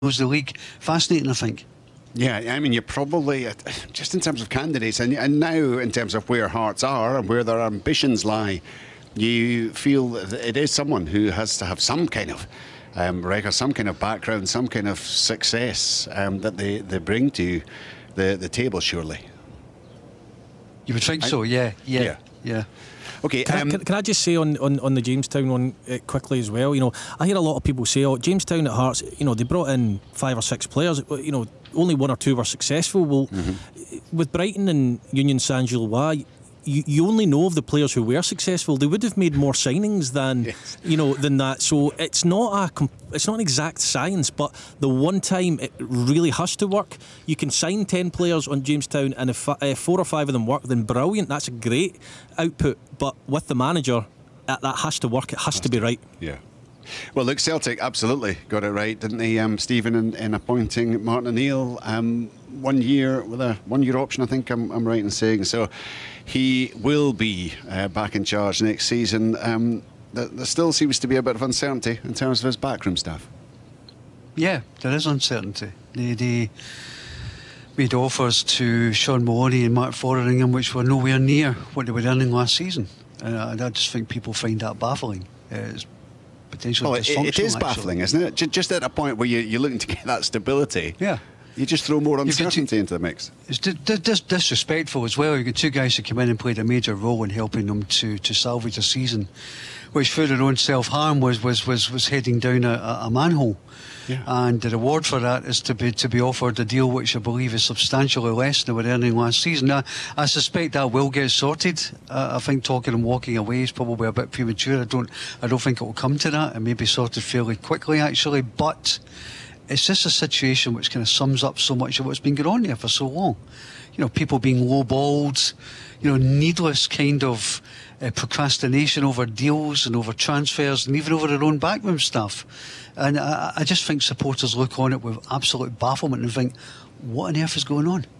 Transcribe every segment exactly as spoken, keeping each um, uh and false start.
knows the league. Fascinating, I think. Yeah, I mean, you're probably, just in terms of candidates, and, and now in terms of where Hearts are and where their ambitions lie, you feel that it is someone who has to have some kind of um, record, some kind of background, some kind of success um, that they, they bring to the, the table, surely. You would think I, so, yeah, yeah, yeah. yeah. Okay, can, um, I, can, can I just say on, on, on the Jamestown one uh, quickly as well? You know, I hear a lot of people say, "Oh, Jamestown at Hearts, you know, they brought in five or six players. You know, only one or two were successful." Well, mm-hmm. with Brighton and Union Saint-Gilloise, you, you only know of the players who were successful. They would have made more signings than yes. you know than that. So it's not a it's not an exact science. But the one time it really has to work, you can sign ten players on Jamestown, and if uh, four or five of them work, then brilliant. That's a great output. But with the manager, that, that has to work. It has, has to be right. Yeah. Well, look, Celtic absolutely got it right, didn't they, um, Stephen, in, in appointing Martin O'Neill? Um, one year with a one-year option, I think I'm, I'm right in saying. So he will be uh, back in charge next season. Um, there, there still seems to be a bit of uncertainty in terms of his backroom staff. Yeah, there is uncertainty. They, they made offers to Sean Maloney and Mark Fotheringham which were nowhere near what they were earning last season. And I, I just think people find that baffling. Uh, it's potentially well, it, it is baffling, actually. isn't it? Just at a point where you, you're looking to get that stability. Yeah. You just throw more uncertainty into the mix. It's di- di- dis- disrespectful as well. You've got two guys who come in and played a major role in helping them to, to salvage a season, which through their own self-harm was, was, was, was heading down a, a manhole. Yeah. And the reward for that is to be to be offered a deal which I believe is substantially less than they were earning last season. Now, I suspect that will get sorted. Uh, I think talking and walking away is probably a bit premature. I don't I don't think it will come to that. It may be sorted fairly quickly, actually. But it's just a situation which kind of sums up so much of what's been going on there for so long. You know, people being lowballed, you know, needless kind of uh, procrastination over deals and over transfers and even over their own backroom stuff. And I, I just think supporters look on it with absolute bafflement and think, what on earth is going on?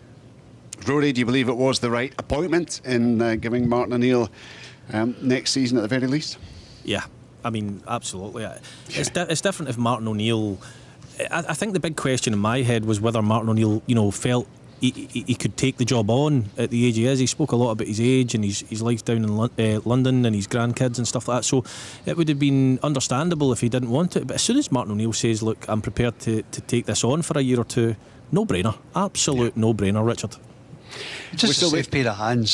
Rory, do you believe it was the right appointment in uh, giving Martin O'Neill um, next season at the very least? Yeah, I mean, absolutely. It's, di- it's different if Martin O'Neill... I, I think the big question in my head was whether Martin O'Neill, you know, felt he, he, he could take the job on at the age he is. He spoke a lot about his age and his, his life down in Lo- uh, London and his grandkids and stuff like that. So it would have been understandable if he didn't want it. But as soon as Martin O'Neill says, look, I'm prepared to, to take this on for a year or two, no-brainer. Absolute yeah. no-brainer, Richard. Just a safe pair of hands.